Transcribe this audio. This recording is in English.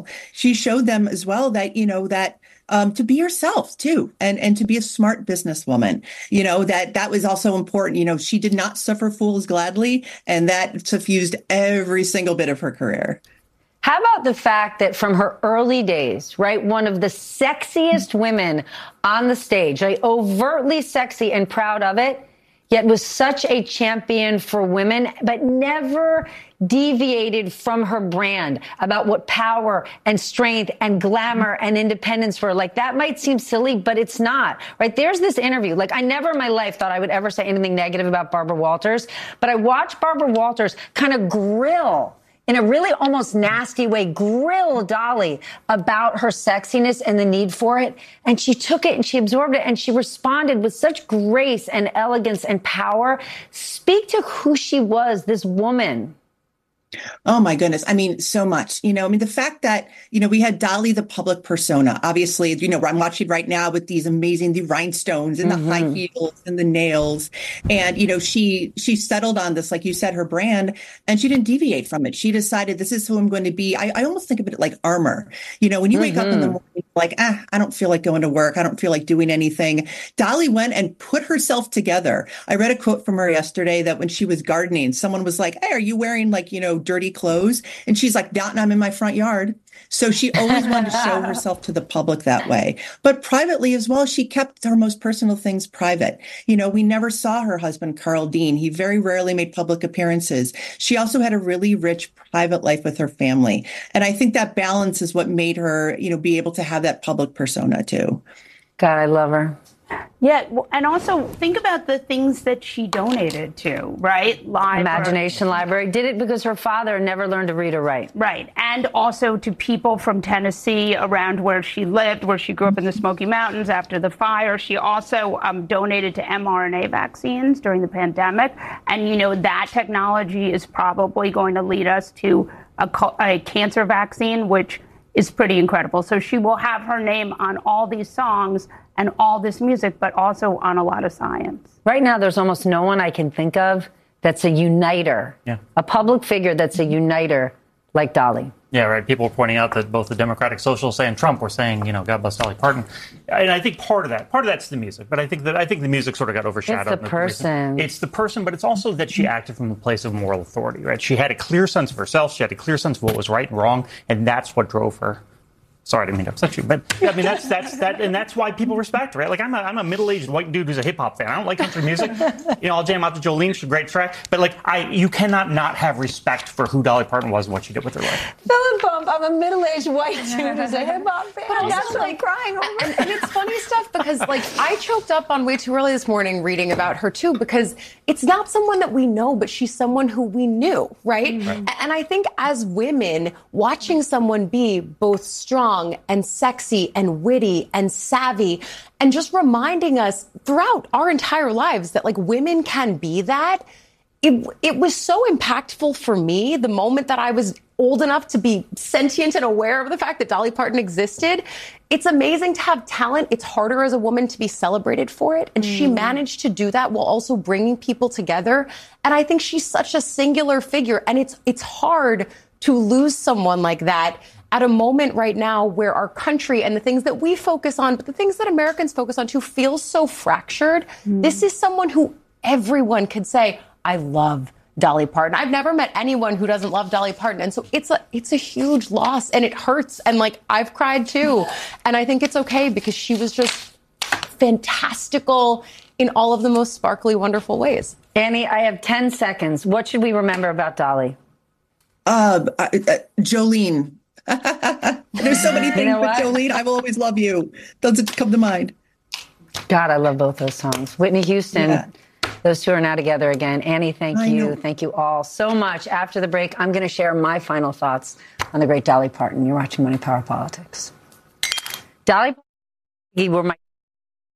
she showed them as well that, that to be yourself too, and to be a smart businesswoman, that was also important. She did not suffer fools gladly, and that suffused every single bit of her career. How about the fact that from her early days, right, one of the sexiest women on the stage, like overtly sexy and proud of it, yet was such a champion for women, but never deviated from her brand about what power and strength and glamour and independence were. Like, that might seem silly, but it's not, right? There's this interview. Like, I never in my life thought I would ever say anything negative about Barbara Walters, but I watched Barbara Walters kind of grill, in a really almost nasty way, grill Dolly about her sexiness and the need for it. And she took it and she absorbed it and she responded with such grace and elegance and power. Speak to who she was, this woman. Oh, my goodness. I mean, so much, the fact that, we had Dolly, the public persona, obviously, I'm watching right now with these amazing, the rhinestones and the high heels and the nails. And, she settled on this, like you said, her brand, and she didn't deviate from it. She decided, this is who I'm going to be. I almost think of it like armor. When you wake up in the morning, like, I don't feel like going to work. I don't feel like doing anything. Dolly went and put herself together. I read a quote from her yesterday that when she was gardening, someone was like, hey, are you wearing dirty clothes? And she's like, not, and I'm in my front yard. So she always wanted to show herself to the public that way. But privately as well, she kept her most personal things private. We never saw her husband, Carl Dean. He very rarely made public appearances. She also had a really rich private life with her family. And I think that balance is what made her, be able to have that public persona too. God, I love her. Yeah, and also think about the things that she donated to, right? Imagination Library. Did it because her father never learned to read or write. Right. And also to people from Tennessee around where she lived, where she grew up in the Smoky Mountains after the fire. She also donated to mRNA vaccines during the pandemic. And, that technology is probably going to lead us to a cancer vaccine, which is pretty incredible. So she will have her name on all these songs and all this music, but also on a lot of science. Right now, there's almost no one I can think of that's a uniter, a public figure that's a uniter like Dolly. Yeah, right. People were pointing out that both the Democratic Socialists and Trump were saying, God bless Dolly Parton. And I think part of that's the music. But I think the music sort of got overshadowed. It's the person. It's the person, but it's also that she acted from a place of moral authority, right? She had a clear sense of herself. She had a clear sense of what was right and wrong. And that's what drove her. Sorry, I didn't mean to upset you, but I mean that's that, and that's why people respect her, right? Like I'm a middle-aged white dude who's a hip hop fan. I don't like country music. I'll jam out to Jolene. She's a great track, but you cannot not have respect for who Dolly Parton was and what she did with her life. Philip Bump, I'm a middle-aged white dude who's a hip hop fan. But I'm actually crying over it. And it's funny stuff because I choked up on way too early this morning reading about her too, because it's not someone that we know, but she's someone who we knew, right? And I think as women, watching someone be both strong and sexy and witty and savvy and just reminding us throughout our entire lives that women can be that. It was so impactful for me the moment that I was old enough to be sentient and aware of the fact that Dolly Parton existed. It's amazing to have talent. It's harder as a woman to be celebrated for it. And she managed to do that while also bringing people together. And I think she's such a singular figure. And it's hard to lose someone like that at a moment right now where our country and the things that we focus on, but the things that Americans focus on too, feels so fractured. This is someone who everyone could say, I love Dolly Parton. I've never met anyone who doesn't love Dolly Parton. And so it's a huge loss and it hurts. And I've cried too. And I think it's okay because she was just fantastical in all of the most sparkly, wonderful ways. Annie, I have 10 seconds. What should we remember about Dolly? Jolene. There's so many things, but Jolene, I will always love you. Those that come to mind. God, I love both those songs. Whitney Houston, those two are now together again. Annie, thank you. Thank you all so much. After the break, I'm going to share my final thoughts on the great Dolly Parton. You're watching Money, Power, Politics. Dolly Parton were my